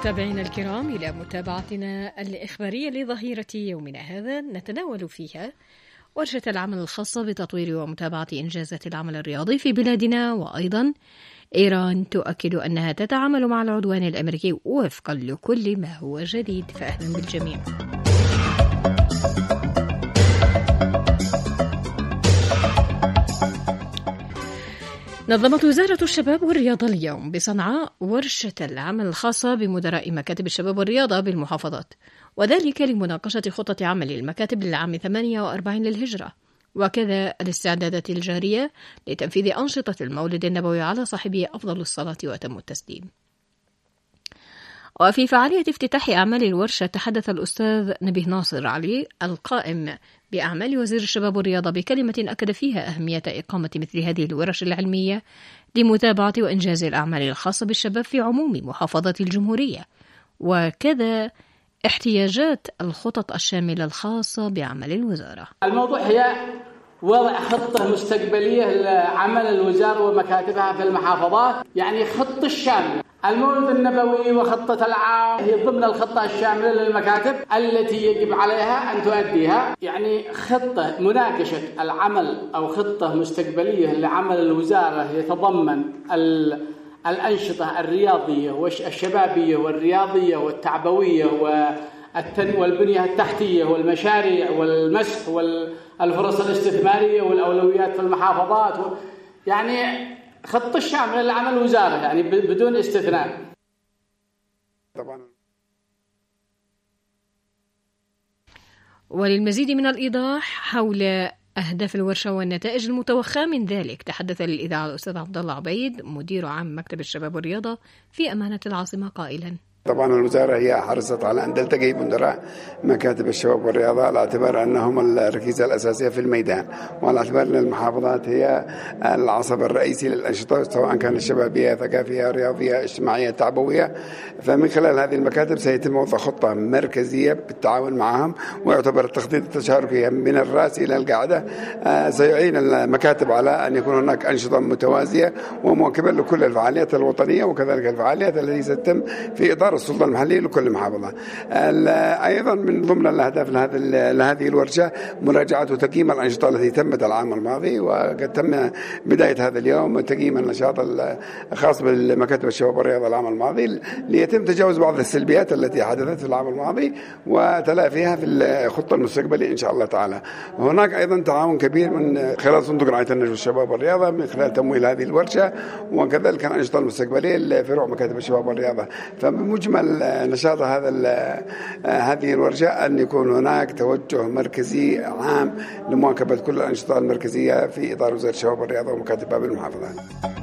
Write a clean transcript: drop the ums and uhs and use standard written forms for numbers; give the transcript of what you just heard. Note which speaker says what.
Speaker 1: مستمعينا الكرام، إلى متابعتنا الإخبارية لظهيرة يومنا هذا، نتناول فيها ورشة العمل الخاصة بتطوير ومتابعة إنجازات العمل الرياضي في بلادنا. وأيضا إيران تؤكد أنها تتعامل مع العدوان الأمريكي وفقا لكل ما هو جديد. فأهلا بالجميع. نظمت وزارة الشباب والرياضة اليوم بصنعاء ورشة العمل الخاصة بمدراء مكاتب الشباب والرياضة بالمحافظات، وذلك لمناقشة خطة عمل المكاتب للعام 48 للهجرة، وكذا الاستعدادات الجارية لتنفيذ أنشطة المولد النبوي على صاحبه أفضل الصلاة وأتم التسليم. وفي فعالية افتتاح أعمال الورشة تحدث الأستاذ نبيه ناصر علي القائم بأعمال وزير الشباب والرياضة بكلمة أكد فيها أهمية إقامة مثل هذه الورش العلمية لمتابعة وإنجاز الأعمال الخاصة بالشباب في عموم محافظات الجمهورية، وكذا احتياجات الخطط الشاملة الخاصة بعمل الوزارة.
Speaker 2: الموضوع هي وضع خطة مستقبلية لعمل الوزارة ومكاتبها في المحافظات، يعني خطة الشاملة. المولد النبوي وخطة العام هي ضمن الخطة الشاملة للمكاتب التي يجب عليها أن تؤديها، يعني خطة مناقشة العمل أو خطة مستقبلية لعمل الوزارة يتضمن الأنشطة الرياضية والشبابية والرياضية والتعبوية والبنية التحتية والمشاريع والمسح والفرص الاستثمارية والأولويات في المحافظات، يعني خطة الشاملة لعمل الوزارة يعني بدون استثناء.
Speaker 3: طبعا.
Speaker 1: وللمزيد من الإيضاح حول أهداف الورشة والنتائج المتوخاة من ذلك تحدث للإذاعة الأستاذ عبد الله عبيد مدير عام مكتب الشباب والرياضة في أمانة العاصمة قائلا:
Speaker 3: طبعا الوزارة هي حرصت على أن تلتقي مدراء مكاتب الشباب والرياضة على اعتبار أنهم الركيزة الأساسية في الميدان، وعلى اعتبار أن المحافظات هي العصب الرئيسي للأنشطة سواء كانت شبابية ثقافية رياضية اجتماعية تعبوية. فمن خلال هذه المكاتب سيتم وضع خطة مركزية بالتعاون معهم، ويعتبر التخطيط التشاركي من الرأس إلى القاعدة سيعين المكاتب على أن يكون هناك أنشطة متوازية ومواكبة لكل الفعاليات الوطنية وكذلك الفعاليات التي ستتم في إطار السلطة المحلية لكل محافظة. أيضا من ضمن الأهداف لهذه الورشة مراجعة وتقييم الأنشطة التي تمت العام الماضي، وقد تم بداية هذا اليوم تقييم النشاط الخاص بالمكاتب الشباب والرياضة العام الماضي ليتم تجاوز بعض السلبيات التي حدثت في العام الماضي وتلافيها في الخطة المستقبلية إن شاء الله تعالى. هناك أيضا تعاون كبير من خلال صندوق رعاية النجم والشباب والرياضة من خلال تمويل هذه الورشة، وكذلك الأنشطة المستقبلية لفروع مكاتب الشباب والرياضة. فبمجمل نشاط هذه الورشة أن يكون هناك توجه مركزي عام لمواكبة كل الأنشطة المركزية في إطار وزارة الشباب والرياضة ومكاتبها بالمحافظات.